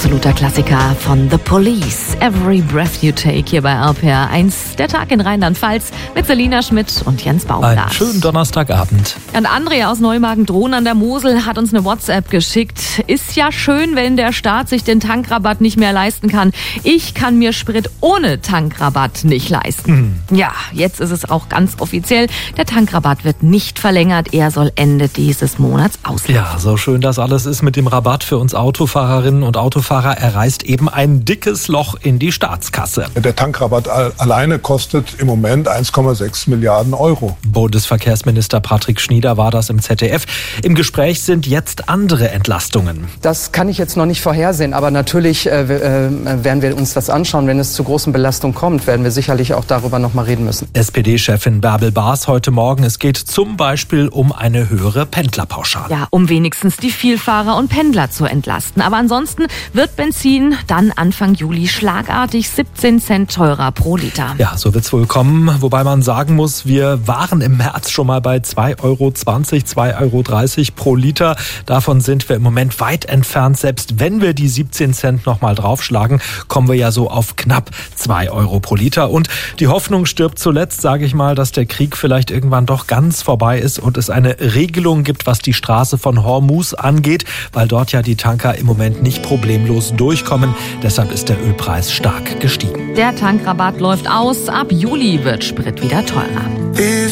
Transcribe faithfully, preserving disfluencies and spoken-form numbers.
absoluter Klassiker von The Police. Every Breath You Take hier bei R P R eins. Der Tag in Rheinland-Pfalz mit Selina Schmidt und Jens Baumgart. Einen schönen Donnerstagabend. Und Andrea aus Neumagen-Drohn an der Mosel hat uns eine WhatsApp geschickt. Ist ja schön, wenn der Staat sich den Tankrabatt nicht mehr leisten kann. Ich kann mir Sprit ohne Tankrabatt nicht leisten. Mhm. Ja, jetzt ist es auch ganz offiziell. Der Tankrabatt wird nicht verlängert. Er soll Ende dieses Monats auslaufen. Ja, so schön das alles ist mit dem Rabatt für uns Autofahrerinnen und Autofahrer. Er reißt eben ein dickes Loch in die Staatskasse. Der Tankrabatt alleine kostet im Moment eins Komma sechs Milliarden Euro. Bundesverkehrsminister Patrick Schnieder war das im Z D F. Im Gespräch sind jetzt andere Entlastungen. Das kann ich jetzt noch nicht vorhersehen, aber natürlich äh, äh, werden wir uns das anschauen. Wenn es zu großen Belastungen kommt, werden wir sicherlich auch darüber noch mal reden müssen. S P D-Chefin Bärbel Baas heute Morgen. Es geht zum Beispiel um eine höhere Pendlerpauschale. Ja, um wenigstens die Vielfahrer und Pendler zu entlasten. Aber ansonsten wird Benzin dann Anfang Juli schlagartig siebzehn Cent teurer pro Liter. Ja, so wird's wohl kommen. Wobei man sagen muss, wir waren im März schon mal bei zwei Euro zwanzig, zwei Euro dreißig pro Liter. Davon sind wir im Moment weit entfernt. Selbst wenn wir die siebzehn Cent nochmal draufschlagen, kommen wir ja so auf knapp zwei Euro pro Liter. Und die Hoffnung stirbt zuletzt, sage ich mal, dass der Krieg vielleicht irgendwann doch ganz vorbei ist und es eine Regelung gibt, was die Straße von Hormuz angeht, weil dort ja die Tanker im Moment nicht problemlos durchkommen. Deshalb ist der Ölpreis stark gestiegen. Der Tankrabatt läuft aus. Ab Juli wird Sprit wieder teurer.